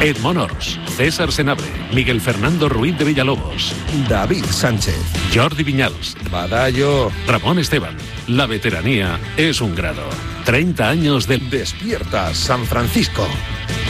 Edmond Ors, César Senabre, Miguel Fernando Ruiz de Villalobos, David Sánchez, Jordi Viñals, Badallo, Ramón Esteban. La veteranía es un grado. 30 años del... Despierta San Francisco.